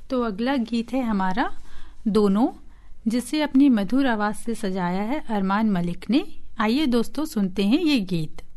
तो अगला गीत है हमारा दोनों, जिसे अपनी मधुर आवाज से सजाया है अरमान मलिक ने। आइए दोस्तों सुनते हैं ये गीत।